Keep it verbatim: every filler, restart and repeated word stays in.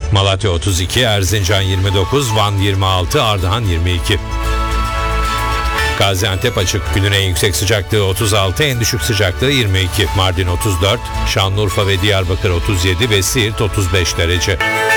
Malatya otuz iki, Erzincan yirmi dokuz, Van yirmi altı, Ardahan yirmi iki. Gaziantep açık, günün en yüksek sıcaklığı otuz altı, en düşük sıcaklığı yirmi iki. Mardin otuz dört, Şanlıurfa ve Diyarbakır otuz yedi ve Siirt otuz beş derece.